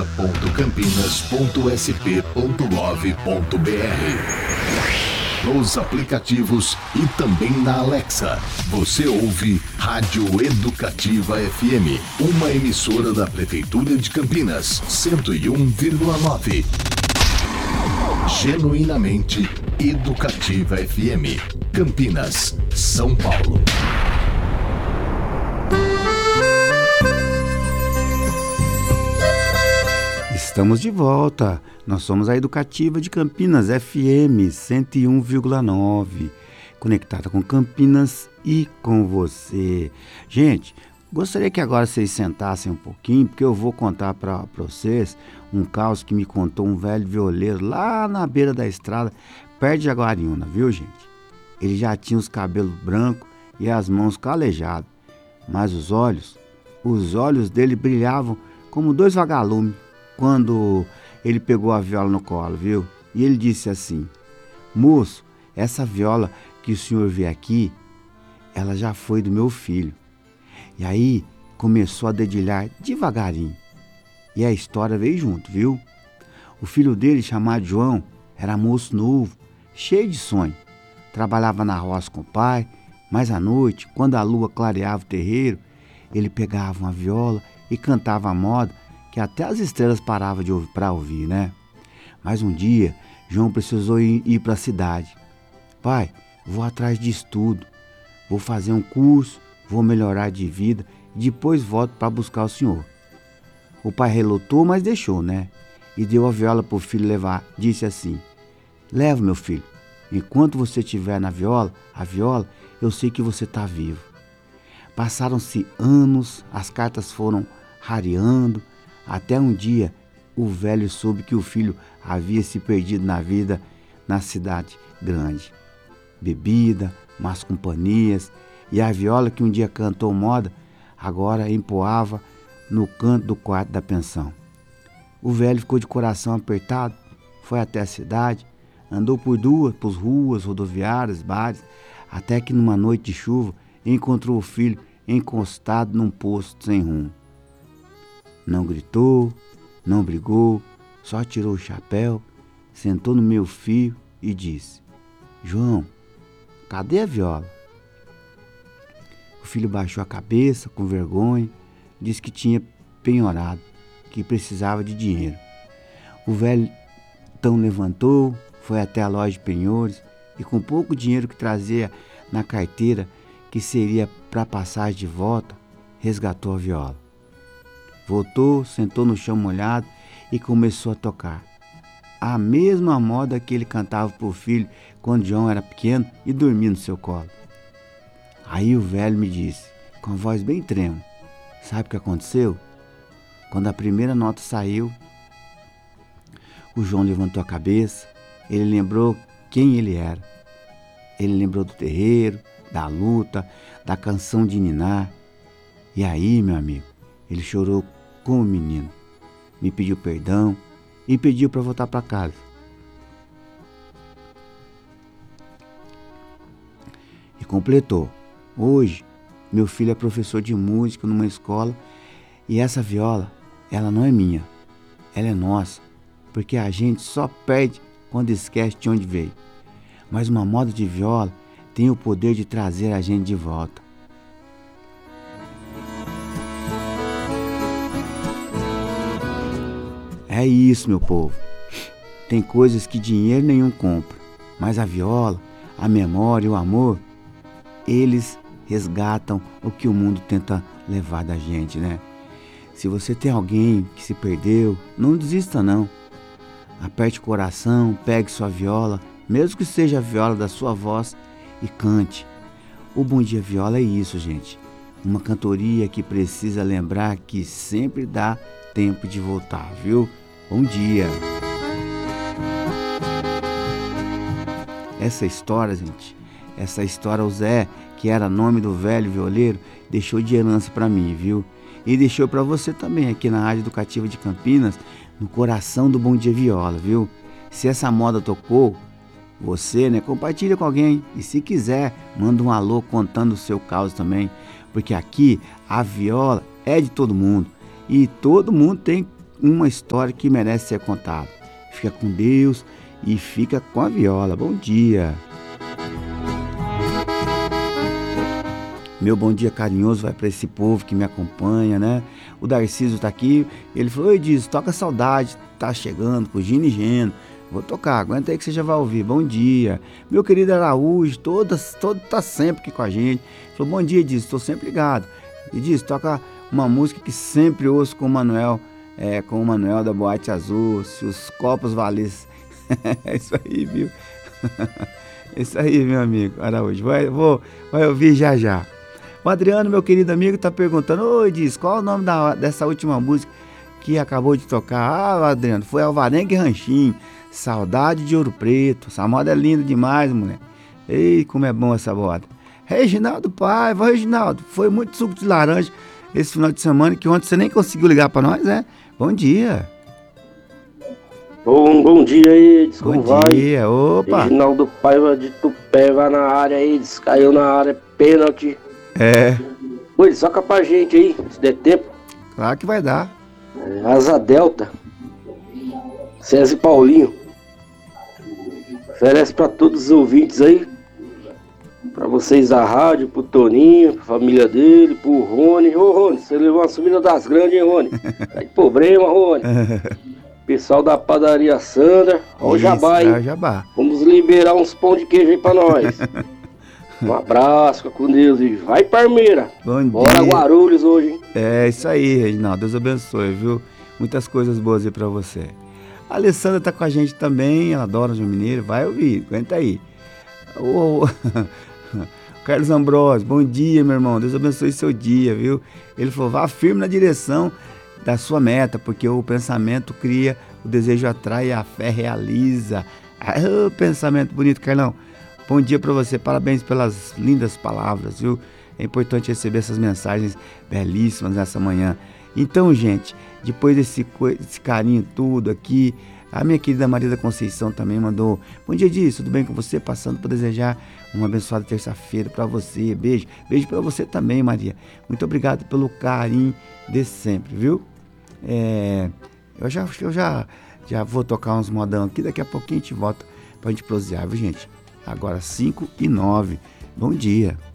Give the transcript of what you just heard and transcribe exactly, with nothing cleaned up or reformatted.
ponto campinas ponto s p ponto gov ponto b r. Nos aplicativos e também na Alexa. Você ouve Rádio Educativa F M, uma emissora da Prefeitura de Campinas, cento e um vírgula nove. Genuinamente Educativa F M, Campinas, São Paulo. Estamos de volta. Nós somos a Educativa de Campinas F M cento e um vírgula nove, conectada com Campinas e com você. Gente, gostaria que agora vocês sentassem um pouquinho, porque eu vou contar para vocês um caos que me contou um velho violeiro lá na beira da estrada, perto de Jaguariúna, viu, gente? Ele já tinha os cabelos brancos e as mãos calejadas, mas os olhos, os olhos dele brilhavam como dois vagalumes quando ele pegou a viola no colo, viu? E ele disse assim: moço, essa viola que o senhor vê aqui, ela já foi do meu filho. E aí começou a dedilhar devagarinho. E a história veio junto, viu? O filho dele, chamado João, era moço novo, cheio de sonho. Trabalhava na roça com o pai, mas à noite, quando a lua clareava o terreiro, ele pegava uma viola e cantava a moda, que até as estrelas paravam de ouvir, para ouvir, né? Mas um dia, João precisou ir, ir para a cidade. Pai, vou atrás de estudo, vou fazer um curso, vou melhorar de vida e depois volto para buscar o senhor. O pai relutou, mas deixou, né? E deu a viola para o filho levar. Disse assim: leva, meu filho, enquanto você estiver na viola, a viola, eu sei que você está vivo. Passaram-se anos, as cartas foram rareando, até um dia o velho soube que o filho havia se perdido na vida na cidade grande. Bebida, más companhias, e a viola que um dia cantou moda, agora empoava no canto do quarto da pensão. O velho ficou de coração apertado, foi até a cidade, andou por duas, por ruas, rodoviárias, bares, até que numa noite de chuva encontrou o filho encostado num posto sem rumo. Não gritou, não brigou, só tirou o chapéu, sentou no meu fio e disse: João, cadê a viola? O filho baixou a cabeça com vergonha, disse que tinha penhorado, que precisava de dinheiro. O velho então levantou, foi até a loja de penhores e com pouco dinheiro que trazia na carteira, que seria para a passagem de volta, resgatou a viola. Voltou, sentou no chão molhado e começou a tocar a mesma moda que ele cantava para o filho quando João era pequeno e dormia no seu colo. Aí o velho me disse, com a voz bem trêmula: sabe o que aconteceu? Quando a primeira nota saiu, o João levantou a cabeça, ele lembrou quem ele era. Ele lembrou do terreiro, da luta, da canção de ninar. E aí, meu amigo, ele chorou como um menino, me pediu perdão e pediu para voltar para casa. E completou: hoje, meu filho é professor de música numa escola e essa viola, ela não é minha, ela é nossa, porque a gente só perde quando esquece de onde veio. Mas uma moda de viola tem o poder de trazer a gente de volta. É isso, meu povo. Tem coisas que dinheiro nenhum compra, mas a viola, a memória e o amor, eles resgatam o que o mundo tenta levar da gente, né? Se você tem alguém que se perdeu, não desista não. Aperte o coração, pegue sua viola, mesmo que seja a viola da sua voz, e cante. O Bom Dia Viola é isso, gente. Uma cantoria que precisa lembrar que sempre dá tempo de voltar, viu? Bom dia! Essa história, gente, essa história, o Zé, que era nome do velho violeiro, deixou de herança para mim, viu? E deixou para você também aqui na Rádio Educativa de Campinas, no coração do Bom Dia Viola, viu? Se essa moda tocou, você, né, compartilha com alguém. E se quiser, manda um alô contando o seu caos também, porque aqui a viola é de todo mundo e todo mundo tem uma história que merece ser contada. Fica com Deus e fica com a viola. Bom dia. Meu bom dia carinhoso vai para esse povo que me acompanha, né? O Darciso tá aqui, ele falou: oi, Diz, toca Saudade, tá chegando com Gino e Geno. Vou tocar, aguenta aí que você já vai ouvir. Bom dia. Meu querido Araújo, todas, todo tá sempre aqui com a gente. Falou: bom dia, Diz, estou sempre ligado. E Diz, toca uma música que sempre ouço com o Manuel, é, com o Manuel da Boate Azul, se os copos valessem. É isso aí, viu? É isso aí, meu amigo Araújo. Vai, vou, vai ouvir já já. O Adriano, meu querido amigo, tá perguntando: oi, Diz, qual é o nome da, dessa última música que acabou de tocar? Ah, Adriano, foi Alvarenga e Ranchinho, Saudade de Ouro Preto. Essa moda é linda demais, mulher. Ei, como é bom essa moda. Reginaldo Paiva, Reginaldo, foi muito suco de laranja esse final de semana que ontem você nem conseguiu ligar pra nós, né? Bom dia. Bom, bom dia aí, Diz, como Bom vai? dia, opa. Reginaldo Paiva de Tupé, vai na área aí, Diz, caiu na área, pênalti. É, Oi, soca pra gente aí, se der tempo. claro que vai dar. É, Asa Delta, César e Paulinho. Oferece pra todos os ouvintes aí. Pra vocês da rádio, pro Toninho, pra família dele, pro Rony. Ô Rony, você levou uma subida das grandes, hein, Rony? Tá de problema, Rony. Pessoal da padaria Sandra, ó o Jabá, Isso, é o hein? Jabá. Vamos liberar uns pão de queijo aí pra nós. Um abraço, fica com Deus e vai Parmeira. Bom Bora dia. Guarulhos hoje, hein? É isso aí, Reginaldo. Deus abençoe, viu? Muitas coisas boas aí pra você. A Alessandra tá com a gente também, ela adora o João Mineiro. Vai ouvir, aguenta aí. O Carlos Ambrosio, bom dia, meu irmão. Deus abençoe seu dia, viu? Ele falou: vá firme na direção da sua meta, porque o pensamento cria, o desejo atrai, a fé realiza. Ah, pensamento bonito, Carlão. Bom dia para você, parabéns pelas lindas palavras, viu? É importante receber essas mensagens belíssimas nessa manhã. Então, gente, depois desse, desse carinho tudo aqui, a minha querida Maria da Conceição também mandou: bom dia, Diz, tudo bem com você? Passando para desejar uma abençoada terça-feira para você. Beijo, beijo para você também, Maria. Muito obrigado pelo carinho de sempre, viu? É, eu já, eu já, já vou tocar uns modão aqui, daqui a pouquinho a gente volta pra gente prosear, viu, gente? Agora cinco e nove. Bom dia.